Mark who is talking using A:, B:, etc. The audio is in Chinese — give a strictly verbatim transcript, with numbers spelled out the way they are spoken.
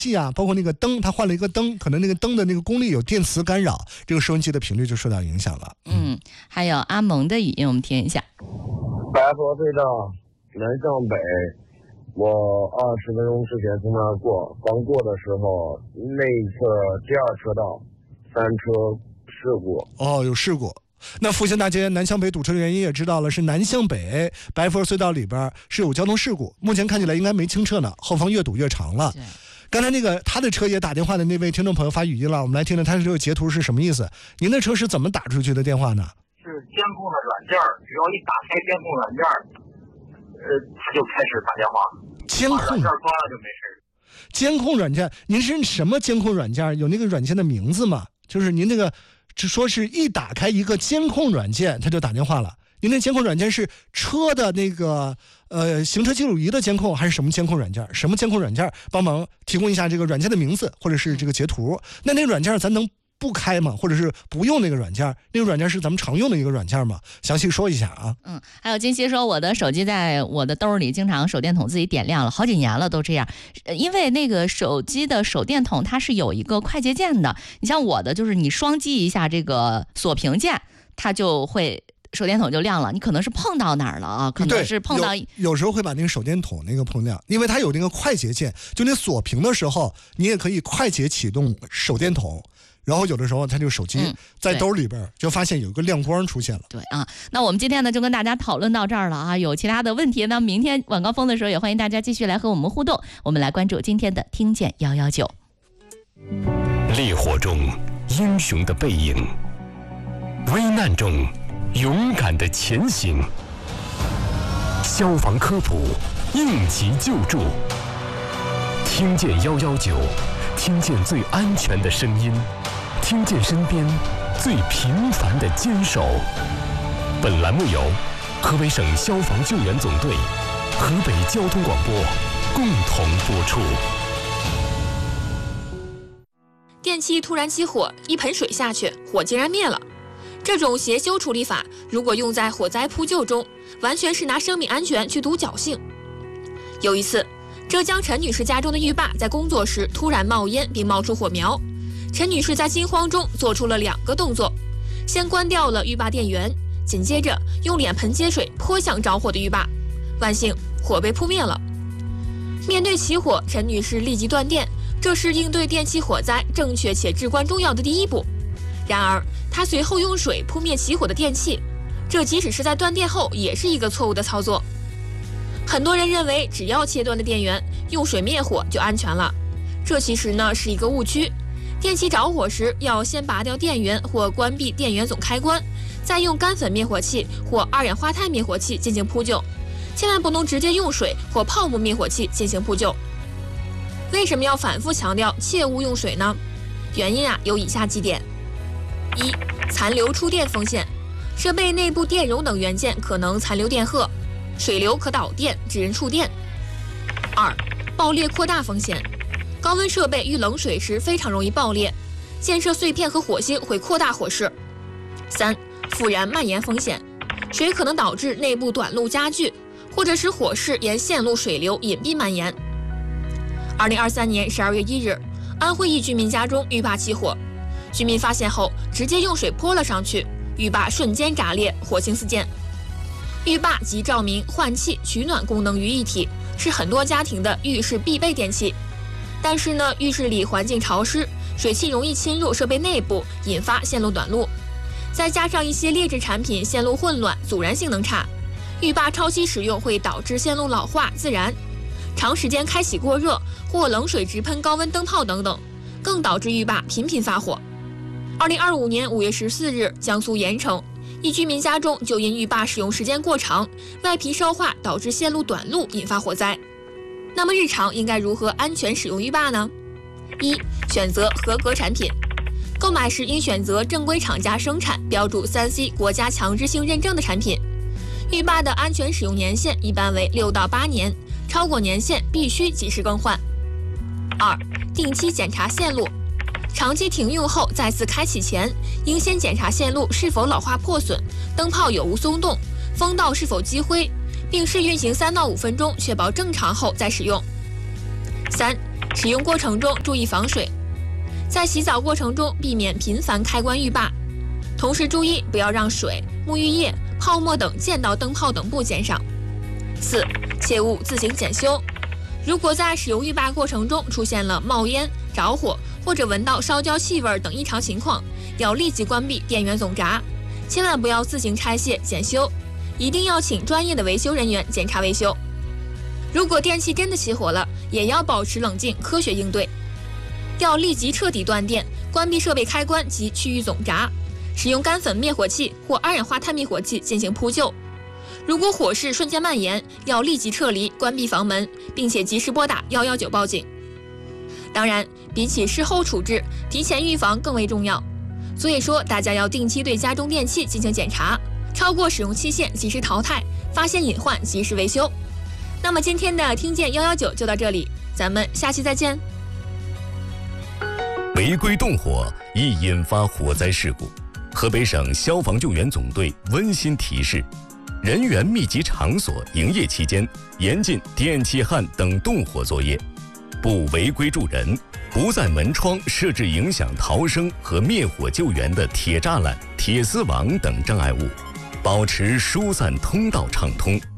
A: 器啊，包括那个灯，它换了一个灯，可能那个灯的那个功率有电磁干扰，这个收音机的频率就受到影响了。
B: 嗯，还有阿蒙的语音，我们听一下。
C: 白河隧道南向北，我二十分钟之前从那儿过，刚过的时候，内侧第二车道三车事故。
A: 哦，有事故。那复兴大街南向北堵车的原因也知道了，是南向北白佛隧道里边是有交通事故，目前看起来应该没清澈呢，后方越堵越长了。刚才那个他的车也打电话的那位听众朋友发语音了，我们来听听他这个截图是什么意思。您的车是怎么打出去的电话呢？
D: 是监控的软件，只要一打开监控软件，呃，他就开始打电话。
A: 监控
D: 软件关了就没事。
A: 监控软件，您是什么监控软件？有那个软件的名字吗？就是您那个只说是一打开一个监控软件，他就打电话了。您那监控软件是车的那个呃行车记录仪的监控，还是什么监控软件？什么监控软件？帮忙提供一下这个软件的名字或者是这个截图。那那个软件咱能不开吗？或者是不用那个软件？那个软件是咱们常用的一个软件吗？详细说一下啊。
B: 嗯，还有金熙说，我的手机在我的兜里经常手电筒自己点亮了，好几年了都这样。因为那个手机的手电筒它是有一个快捷键的，你像我的就是你双击一下这个锁屏键，它就会手电筒就亮了。你可能是碰到哪儿了啊？可能是碰到
A: 有, 有时候会把那个手电筒那个碰亮，因为它有那个快捷键，就你锁屏的时候，你也可以快捷启动手电筒。然后有的时候他这个手机在兜里边就发现有一个亮光出现了。
B: 对啊，那我们今天呢就跟大家讨论到这儿了啊，有其他的问题呢，明天晚高峰的时候也欢迎大家继续来和我们互动。我们来关注今天的听见一一九。
E: 烈火中英雄的背影，危难中勇敢的前行，消防科普，应急救助，听见一一九，听见最安全的声音，听见身边最平凡的坚守。本栏目由河北省消防救援总队、河北交通广播共同播出。
F: 电器突然起火，一盆水下去，火竟然灭了。这种协修处理法，如果用在火灾扑救中，完全是拿生命安全去赌侥幸。有一次，浙江陈女士家中的浴霸在工作时突然冒烟并冒出火苗，陈女士在惊慌中做出了两个动作：先关掉了浴霸电源，紧接着用脸盆接水泼向着火的浴霸，万幸火被扑灭了。面对起火，陈女士立即断电，这是应对电气火灾正确且至关重要的第一步。然而她随后用水扑灭起火的电器，这即使是在断电后也是一个错误的操作。很多人认为只要切断了电源，用水灭火就安全了，这其实呢是一个误区。电器着火时要先拔掉电源或关闭电源总开关，再用干粉灭火器或二氧化碳灭火器进行扑救，千万不能直接用水或泡沫灭火器进行扑救。为什么要反复强调切勿用水呢？原因啊有以下几点：一、残留触电风险，设备内部电容等元件可能残留电荷，水流可导电致人触电。二、爆裂扩大风险，高温设备遇冷水时非常容易爆裂，溅射碎片和火星会扩大火势。三、复燃蔓延风险，水可能导致内部短路加剧，或者使火势沿线路水流隐蔽蔓延。二零二三年十二月一日，安徽一居民家中浴霸起火，居民发现后直接用水泼了上去，浴霸瞬间炸裂，火星四溅。浴霸集照明、换气、取暖功能于一体，是很多家庭的浴室必备电器。但是呢，浴室里环境潮湿，水汽容易侵入设备内部，引发线路短路。再加上一些劣质产品线路混乱，阻燃性能差，浴霸超期使用会导致线路老化自燃，长时间开启过热或冷水直喷高温灯泡等等，更导致浴霸频频发火。二零二五年五月十四日，江苏盐城一居民家中就因浴霸使用时间过长，外皮烧化导致线路短路，引发火灾。那么日常应该如何安全使用浴霸呢？一、选择合格产品，购买时应选择正规厂家生产、标注 三 C 国家强制性认证的产品。浴霸的安全使用年限一般为六到八年，超过年限必须及时更换。二、定期检查线路，长期停用后再次开启前，应先检查线路是否老化破损，灯泡有无松动，风道是否积灰，并试运行三到五分钟，确保正常后再使用。三、 使用过程中注意防水，在洗澡过程中避免频繁开关浴霸，同时注意不要让水、沐浴液、泡沫等溅到灯泡等部件上。四、切勿自行检修。如果在使用浴霸过程中出现了冒烟、着火或者闻到烧焦气味等异常情况，要立即关闭电源总闸，千万不要自行拆卸检修，一定要请专业的维修人员检查维修。如果电器真的起火了，也要保持冷静，科学应对，要立即彻底断电，关闭设备开关及区域总闸，使用干粉灭火器或二氧化碳灭火器进行扑救。如果火势瞬间蔓延，要立即撤离，关闭房门，并且及时拨打一一九报警。当然，比起事后处置，提前预防更为重要。所以说，大家要定期对家中电器进行检查，超过使用期限及时淘汰，发现隐患及时维修。那么今天的听见一一九就到这里，咱们下期再见。
G: 违规动火易引发火灾事故，河北省消防救援总队温馨提示：人员密集场所营业期间，严禁电气焊等动火作业，不违规助人，不在门窗设置影响逃生和灭火救援的铁栅栏、铁丝网等障碍物，保持疏散通道畅通。